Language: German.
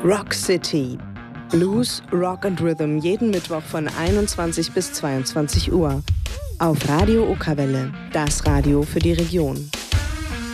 Rock City. Blues, Rock and Rhythm jeden Mittwoch von 21 bis 22 Uhr. Auf Radio Okerwelle, das Radio für die Region.